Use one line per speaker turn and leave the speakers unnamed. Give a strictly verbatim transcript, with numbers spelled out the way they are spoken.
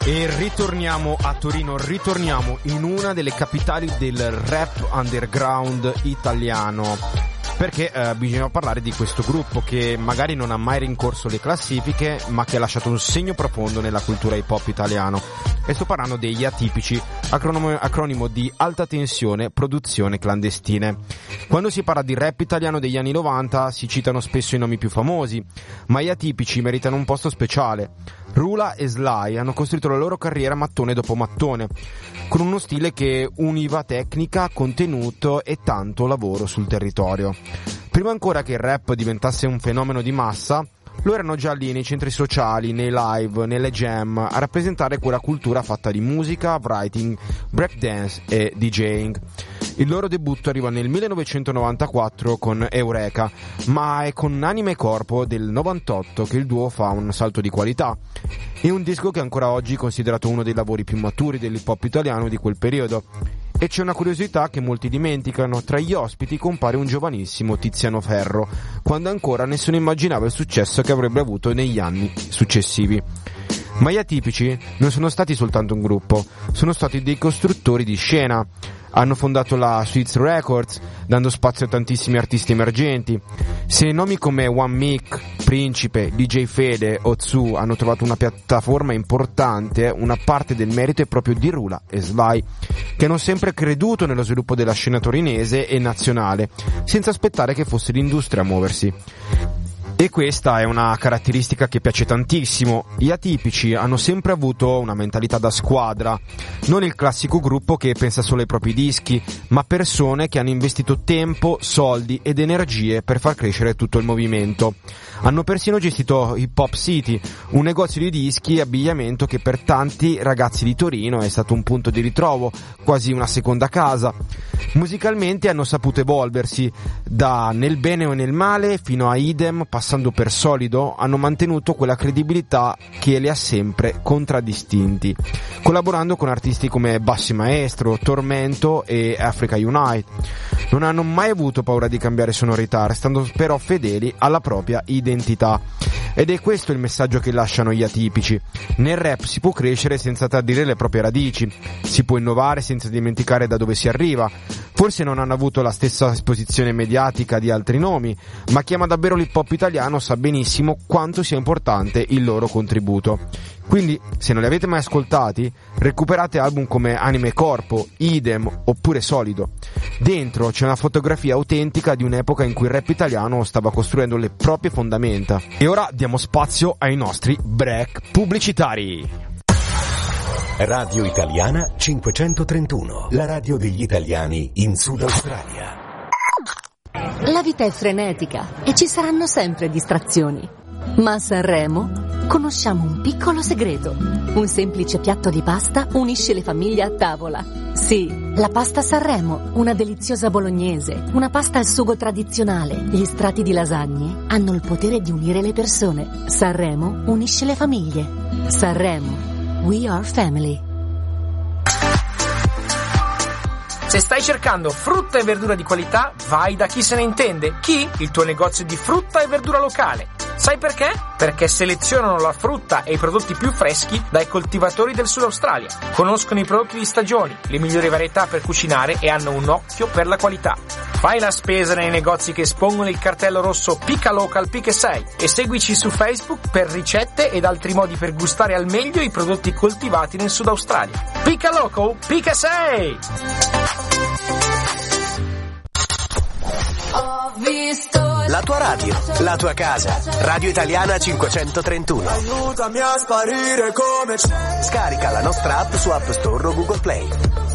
E ritorniamo a Torino, ritorniamo in una delle capitali del rap underground italiano, perché eh, bisogna parlare di questo gruppo che magari non ha mai rincorso le classifiche, ma che ha lasciato un segno profondo nella cultura hip hop italiano. E sto parlando degli Atipici, acronimo, acronimo di Alta Tensione Produzione Clandestine. Quando si parla di rap italiano degli anni novanta si citano spesso i nomi più famosi, ma gli Atipici meritano un posto speciale. Rula e Sly hanno costruito la loro carriera mattone dopo mattone, con uno stile che univa tecnica, contenuto e tanto lavoro sul territorio. Prima ancora che il rap diventasse un fenomeno di massa, lo erano già lì nei centri sociali, nei live, nelle jam, a rappresentare quella cultura fatta di musica, writing, breakdance e DJing. Il loro debutto arriva nel millenovecentonovantaquattro con Eureka, ma è con Anima e Corpo del novantotto che il duo fa un salto di qualità. È un disco che ancora oggi è considerato uno dei lavori più maturi dell'hip hop italiano di quel periodo. E c'è una curiosità che molti dimenticano: tra gli ospiti compare un giovanissimo Tiziano Ferro, quando ancora nessuno immaginava il successo che avrebbe avuto negli anni successivi. Ma gli Atipici non sono stati soltanto un gruppo, sono stati dei costruttori di scena. Hanno fondato la Sweets Records, dando spazio a tantissimi artisti emergenti. Se nomi come One Mic, Principe, D J Fede o Tzu hanno trovato una piattaforma importante, una parte del merito è proprio di Rula e Sly, che hanno sempre creduto nello sviluppo della scena torinese e nazionale, senza aspettare che fosse l'industria a muoversi. E questa è una caratteristica che piace tantissimo. Gli Atipici hanno sempre avuto una mentalità da squadra, non il classico gruppo che pensa solo ai propri dischi, ma persone che hanno investito tempo, soldi ed energie per far crescere tutto il movimento. Hanno persino gestito Hip Hop City, un negozio di dischi e abbigliamento che per tanti ragazzi di Torino è stato un punto di ritrovo, quasi una seconda casa. Musicalmente hanno saputo evolversi, da Nel bene o nel male fino a Idem, passando per Solido, hanno mantenuto quella credibilità che li ha sempre contraddistinti, collaborando con artisti come Bassi Maestro, Tormento e Africa Unite. Non hanno mai avuto paura di cambiare sonorità, restando però fedeli alla propria identità. Ed è questo il messaggio che lasciano gli Atipici: nel rap si può crescere senza tradire le proprie radici, si può innovare senza dimenticare da dove si arriva. Forse non hanno avuto la stessa esposizione mediatica di altri nomi, ma chi ama davvero l'hip hop italiano sa benissimo quanto sia importante il loro contributo. Quindi, se non li avete mai ascoltati, recuperate album come Anima e Corpo, Idem oppure Solido. Dentro c'è una fotografia autentica di un'epoca in cui il rap italiano stava costruendo le proprie fondamenta. E ora diamo spazio ai nostri break pubblicitari.
Radio Italiana cinquecentotrentuno, la radio degli italiani in Sud Australia.
La vita è frenetica e ci saranno sempre distrazioni. Ma a Sanremo conosciamo un piccolo segreto. Un semplice piatto di pasta unisce le famiglie a tavola. Sì, la pasta Sanremo, una deliziosa bolognese, una pasta al sugo tradizionale. Gli strati di lasagne hanno il potere di unire le persone. Sanremo unisce le famiglie. Sanremo, we are family.
Se stai cercando frutta e verdura di qualità, vai da Chi se ne intende. Chi? Il tuo negozio di frutta e verdura locale. Sai perché? Perché selezionano la frutta e i prodotti più freschi dai coltivatori del Sud Australia. Conoscono i prodotti di stagioni, le migliori varietà per cucinare e hanno un occhio per la qualità. Fai la spesa nei negozi che espongono il cartello rosso Pica Local Pica sei e seguici su Facebook per ricette ed altri modi per gustare al meglio i prodotti coltivati nel Sud Australia. Pica Local Pica sei!
Ho visto
La tua radio, la tua casa. Radio Italiana cinquecentotrentuno.
Aiutami a sparire come c'è.
Scarica la nostra app su App Store o Google Play.